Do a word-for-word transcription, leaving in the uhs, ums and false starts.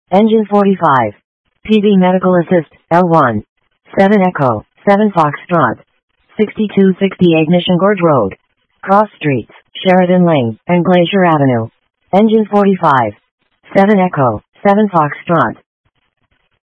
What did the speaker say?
Engine forty-five. P B Medical Assist, L one. seven Echo, seven Foxtrot. sixty-two sixty Ignition Gorge Road. Cross Streets, Sheridan Lane, and Glacier Avenue. Engine forty-five. seven Echo, seven Foxtrot.